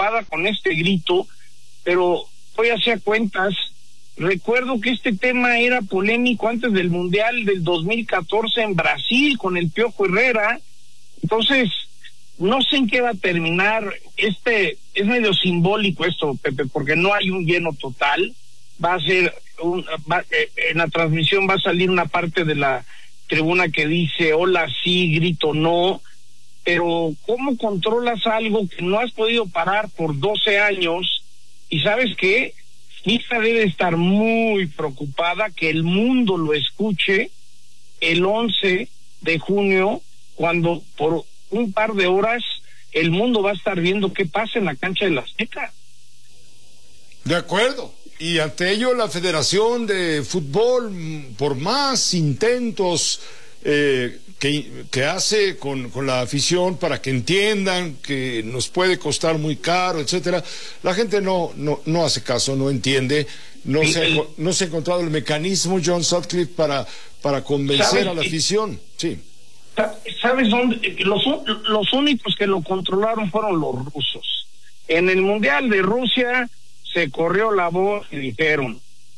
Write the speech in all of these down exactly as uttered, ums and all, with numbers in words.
preocupada con este grito, pero voy a hacer cuentas. Recuerdo que este tema era polémico antes del Mundial del dos mil catorce en Brasil con el Piojo Herrera. Entonces, no sé en qué va a terminar. Este es medio simbólico esto, Pepe, porque no hay un lleno total. Va a ser un, va, eh, en la transmisión va a salir una parte de la tribuna que dice hola sí, grito no, pero ¿cómo controlas algo que no has podido parar por doce años? Y ¿sabes qué? FIFA debe estar muy preocupada que el mundo lo escuche el once de junio, cuando por un par de horas el mundo va a estar viendo qué pasa en la cancha de la Azteca. De acuerdo. Y ante ello la Federación de Fútbol, por más intentos eh, que, que hace con, con la afición para que entiendan que nos puede costar muy caro, etcétera, la gente no, no, no hace caso, no entiende, no, sí, se, el, no se ha encontrado el mecanismo, John Sutcliffe, para, para convencer a la afición. Sí. ¿Sabes dónde? Los, los únicos que lo controlaron fueron los rusos. En el Mundial de Rusia se corrió la voz y dijeron,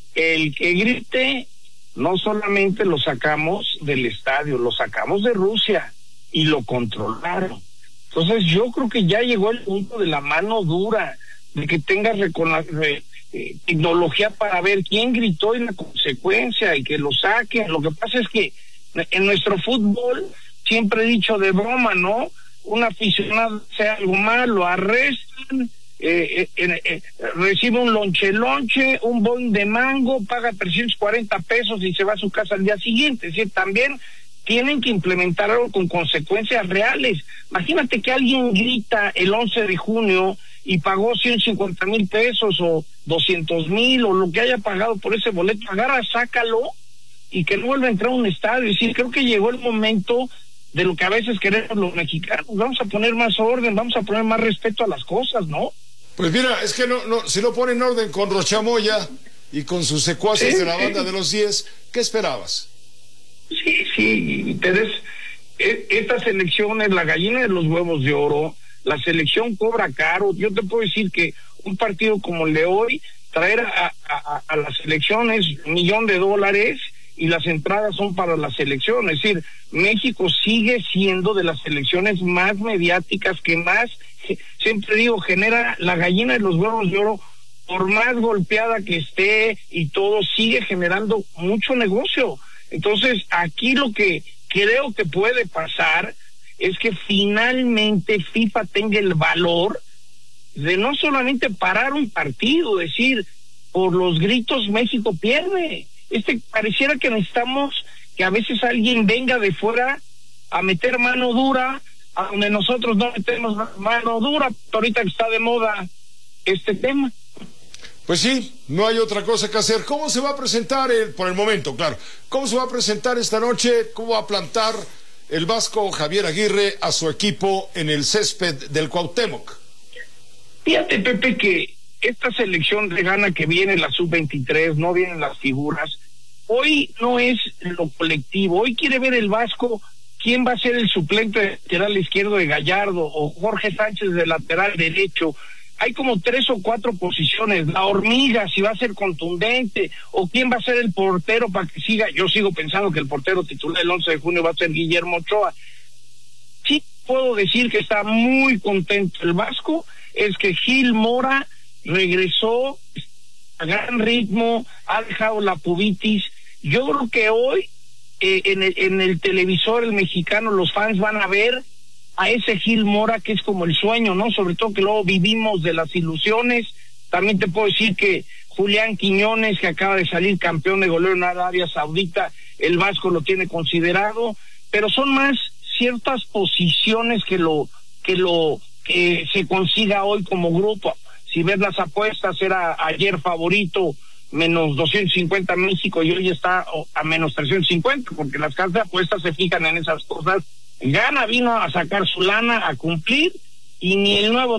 el que grite, no solamente lo sacamos del estadio, lo sacamos de Rusia, y lo controlaron. Entonces yo creo que ya llegó el punto de la mano dura, de que tengas recono- eh, tecnología para ver quién gritó y la consecuencia, y que lo saquen. Lo que pasa es que en nuestro fútbol, siempre he dicho de broma, ¿no? Un aficionado sea algo mal, lo arrestan, Eh, eh, eh, recibe un lonche lonche, un bon de mango, paga trescientos cuarenta pesos y se va a su casa al día siguiente. Es decir, también tienen que implementar algo con consecuencias reales. Imagínate que alguien grita el once de junio y pagó ciento cincuenta mil pesos o doscientos mil o lo que haya pagado por ese boleto, agarra, sácalo y que no vuelva a entrar a un estadio. Es decir, creo que llegó el momento de lo que a veces queremos los mexicanos. Vamos a poner más orden, vamos a poner más respeto a las cosas, ¿no? Pues mira, es que no, no, si lo pone en orden con Rochamoya y con sus secuaces sí, de la banda sí. de los diez, ¿qué esperabas? Sí, sí, pero es, es, esta selección es la gallina de los huevos de oro. La selección cobra caro. Yo te puedo decir que un partido como el de hoy, traer a, a, a la selección es un millón de dólares y las entradas son para la selección. Es decir, México sigue siendo de las selecciones más mediáticas, que más, siempre digo, genera la gallina de los huevos de oro. Por más golpeada que esté y todo, sigue generando mucho negocio. Entonces, aquí lo que creo que puede pasar es que finalmente FIFA tenga el valor de no solamente parar un partido, decir, por los gritos México pierde. Este, pareciera que necesitamos que a veces alguien venga de fuera a meter mano dura, a donde nosotros no metemos mano dura, ahorita que está de moda este tema. Pues sí, no hay otra cosa que hacer. ¿Cómo se va a presentar, el, por el momento, claro, cómo se va a presentar esta noche, cómo va a plantar el vasco Javier Aguirre a su equipo en el césped del Cuauhtémoc? Fíjate, Pepe, que esta selección de Ghana que viene, la sub veintitrés, no vienen las figuras. Hoy no es lo colectivo, hoy quiere ver el vasco quién va a ser el suplente de lateral izquierdo de Gallardo o Jorge Sánchez de lateral derecho. Hay como tres o cuatro posiciones, la hormiga si va a ser contundente, o quién va a ser el portero para que siga. Yo sigo pensando que el portero titular el once de junio va a ser Guillermo Ochoa. Sí puedo decir que está muy contento el vasco, es que Gil Mora regresó a gran ritmo, ha dejado la pubitis. Yo creo que hoy eh, en, el, en el televisor el mexicano, los fans van a ver a ese Gil Mora que es como el sueño, ¿no? Sobre todo que luego vivimos de las ilusiones. También te puedo decir que Julián Quiñones, que acaba de salir campeón de goleo en Arabia Saudita, el vasco lo tiene considerado, pero son más ciertas posiciones que lo que lo que se consiga hoy como grupo. Si ves las apuestas, era ayer favorito menos doscientos cincuenta México y hoy está a menos trescientos cincuenta, porque las casas de apuestas se fijan en esas cosas. Ghana vino a sacar su lana, a cumplir, y ni el nuevo...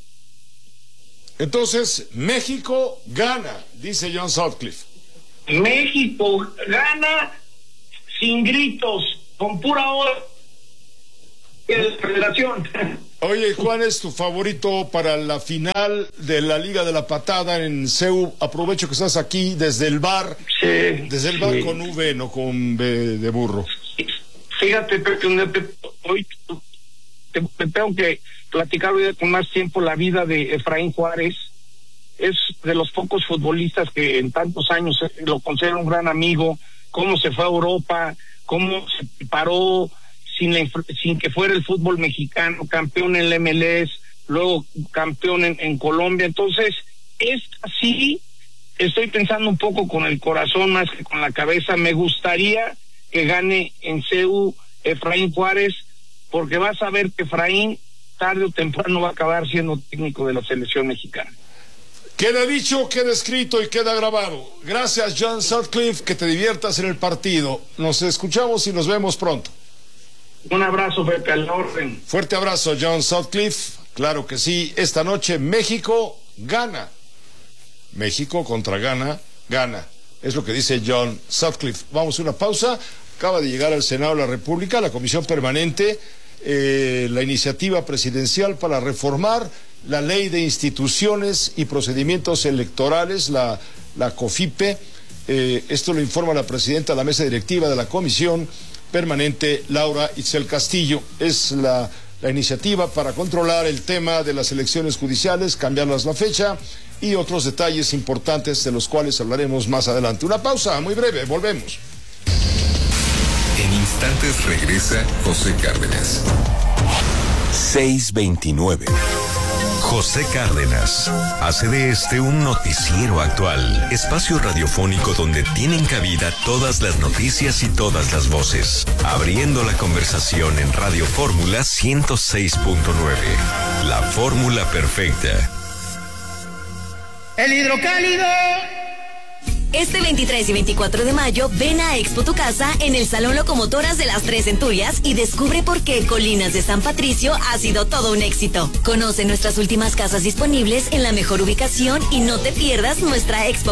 Entonces, México gana, dice John Sutcliffe. México gana sin gritos, con pura hora de la federación. Oye, ¿cuál es tu favorito para la final de la Liga de la Patada en C E U? Aprovecho que estás aquí desde el bar. Sí, desde el bar sí. con V, no con B de burro. Fíjate, Pepe, hoy te, te tengo que platicar hoy con más tiempo la vida de Efraín Juárez. Es de los pocos futbolistas que en tantos años lo considero un gran amigo, cómo se fue a Europa, cómo se paró sin, la, sin que fuera el fútbol mexicano, campeón en el M L S, luego campeón en, en Colombia. Entonces, es así, estoy pensando un poco con el corazón más que con la cabeza. Me gustaría que gane en C E U Efraín Juárez, porque vas a ver que Efraín tarde o temprano va a acabar siendo técnico de la selección mexicana. Queda dicho, queda escrito y queda grabado. Gracias, John Sutcliffe, que te diviertas en el partido. Nos escuchamos y nos vemos pronto. Un abrazo, Pepe, a la orden. Fuerte abrazo, John Sutcliffe. Claro que sí, esta noche México gana. México contra Ghana, gana. Es lo que dice John Sutcliffe. Vamos a una pausa. Acaba de llegar al Senado de la República, la Comisión Permanente, eh, la iniciativa presidencial para reformar la Ley de Instituciones y Procedimientos Electorales, la, la COFIPE. Eh, esto lo informa la presidenta de la mesa directiva de la Comisión Permanente, Laura Itzel Castillo. Es la, la iniciativa para controlar el tema de las elecciones judiciales, cambiarlas la fecha y otros detalles importantes de los cuales hablaremos más adelante. Una pausa muy breve, volvemos. En instantes regresa José Cárdenas. seis veintinueve. José Cárdenas hace de este un noticiero actual, espacio radiofónico donde tienen cabida todas las noticias y todas las voces, abriendo la conversación en Radio Fórmula ciento seis punto nueve, la fórmula perfecta. El hidrocálido. Este veintitrés y veinticuatro de mayo, ven a Expo Tu Casa en el Salón Locomotoras de las Tres Centurias y descubre por qué Colinas de San Patricio ha sido todo un éxito. Conoce nuestras últimas casas disponibles en la mejor ubicación y no te pierdas nuestra Expo